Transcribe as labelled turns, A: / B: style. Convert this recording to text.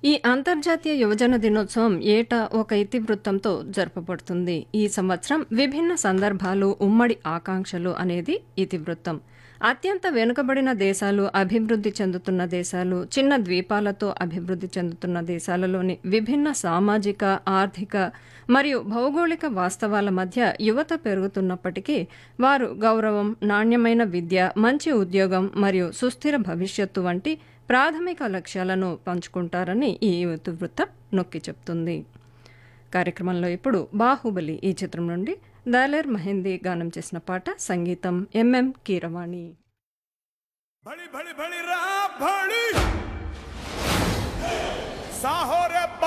A: ఈ అంతర్జాతీయ యువజన దినోత్సవం ఏటా ఒక ఇతివృత్తంతో జరపబడుతుంది. ఈ సంవత్సరం విభిన్న సందర్భాలు, ఉమ్మడి ఆకాంక్షలు అనేది ఇతివృత్తం. అత్యంత వెనుకబడిన దేశాలు, అభివృద్ధి చెందుతున్న దేశాలు, చిన్న ద్వీపాలతో అభివృద్ధి చెందుతున్న దేశాలలోని విభిన్న సామాజిక, ఆర్థిక మరియు భౌగోళిక వాస్తవాల మధ్య యువత పెరుగుతున్నప్పటికీ వారు గౌరవం, నాణ్యమైన విద్య, మంచి ఉద్యోగం మరియు సుస్థిర భవిష్యత్తు వంటి ప్రాథమిక లక్ష్యాలను పంచుకుంటారని ఈ ఇతివృత్తం నొక్కి చెప్తుంది. కార్యక్రమంలో ఇప్పుడు బాహుబలి ఈ చిత్రం నుండి దాలేర్ మహేందీ గానం చేసిన పాట, సంగీతం ఎంఎం కీరవాణి.
B: भड़ी भड़ी भड़ी रा भड़ी साहो रे